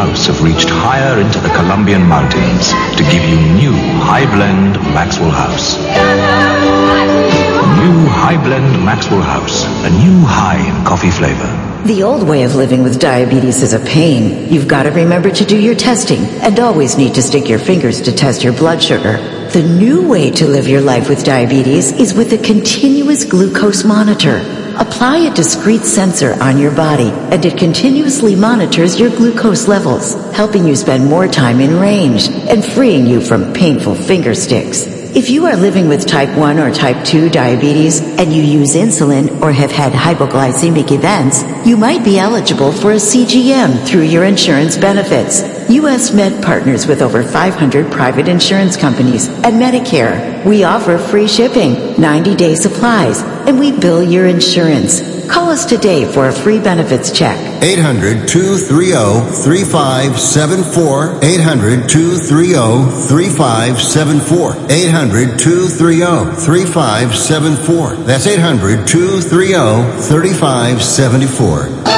House have reached higher into the Colombian mountains to give you new High Blend Maxwell House. New High Blend Maxwell House, a new high in coffee flavor. The old way of living with diabetes is a pain. You've got to remember to do your testing and always need to stick your fingers to test your blood sugar. The new way to live your life with diabetes is with a continuous glucose monitor. Apply a discrete sensor on your body and it continuously monitors your glucose levels, helping you spend more time in range and freeing you from painful finger sticks. If you are living with type 1 or type 2 diabetes and you use insulin or have had hypoglycemic events, you might be eligible for a CGM through your insurance benefits. U.S. Med partners with over 500 private insurance companies and Medicare. We offer free shipping, 90-day supplies, and we bill your insurance. Call us today for a free benefits check. 800-230-3574. 800-230-3574. 800-230-3574. That's 800-230-3574.